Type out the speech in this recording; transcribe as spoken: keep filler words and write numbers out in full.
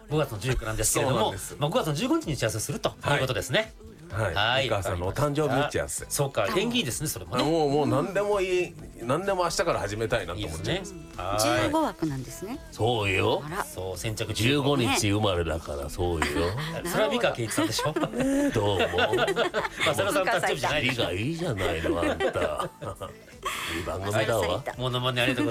ごがつのじゅうくなんですけれども、まあ、ごがつのじゅうごにちに打ち合わせするということですね。 はい、はい、お母さんのお誕生日打ち合わせ。 そうか、縁起いいですね、それもね。 もうもう何でもいい、何でも明日から始めたいなと思ってね。 じゅうごわくなんですね。 そうよ。 そう、先着じゅうごにち生まれだからそうよ。 それは美川圭一さんでしょ。どうも。 まさるさん誕生日じゃないでしょ。 いいじゃないのあんた。いい番組だわ。 モノマネありがとうございます。